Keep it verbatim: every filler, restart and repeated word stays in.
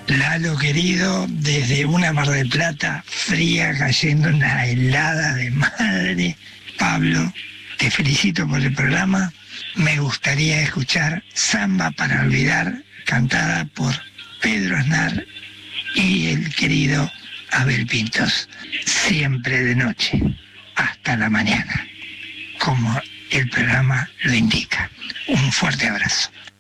Lalo querido, desde una Mar del Plata fría, cayendo una helada de madre. Pablo, te felicito por el programa. Me gustaría escuchar Samba para Olvidar, cantada por Pedro Aznar y el querido Abel Pintos. Siempre de noche, hasta la mañana, como el programa lo indica. Un fuerte abrazo.